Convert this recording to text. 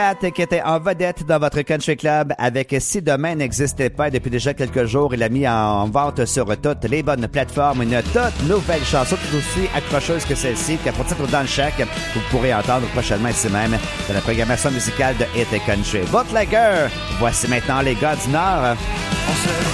Qui était en vedette dans votre country club avec Si Demain n'existait pas depuis déjà quelques jours. Il a mis en vente sur toutes les bonnes plateformes une toute nouvelle chanson tout aussi accrocheuse que celle-ci qui a pour titre Dans le Shack. Vous pourrez entendre prochainement ici même dans la programmation musicale de Hit Country. Bootlegger, voici maintenant les gars du Nord.